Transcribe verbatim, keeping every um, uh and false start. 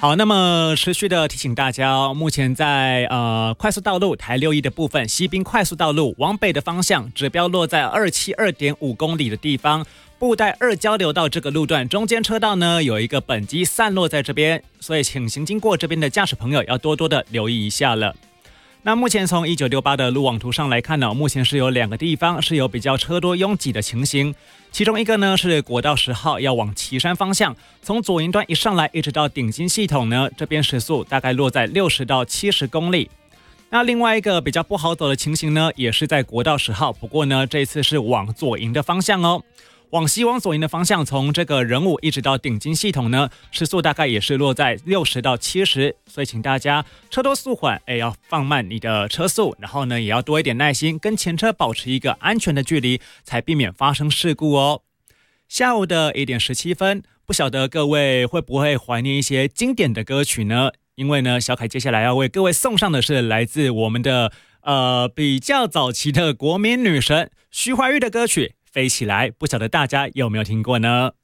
好，那么持续的提醒大家哦，目前在呃快速道路台六一的部分，西滨快速道路往北的方向，指标落在二七二点五公里的地方。布袋二交流道这个路段中间车道呢，有一个本机散落在这边，所以请行经过这边的驾驶朋友要多多的留意一下了。那目前从一九六八的路网图上来看呢，目前是有两个地方是有比较车多拥挤的情形，其中一个呢是国道十号要往旗山方向，从左营端一上来一直到顶金系统呢，这边时速大概落在六十到七十公里。那另外一个比较不好走的情形呢，也是在国道十号，不过呢这次是往左营的方向哦。往西往左营的方向，从这个仁武一直到顶金系统呢，时速大概也是落在六十到七十，所以请大家车多速缓，哎，要放慢你的车速，然后呢也要多一点耐心，跟前车保持一个安全的距离，才避免发生事故哦。下午的一点十七分，不晓得各位会不会怀念一些经典的歌曲呢？因为呢，小凯接下来要为各位送上的是来自我们的呃比较早期的国民女神徐怀钰的歌曲。飞起来，不晓得大家有没有听过呢？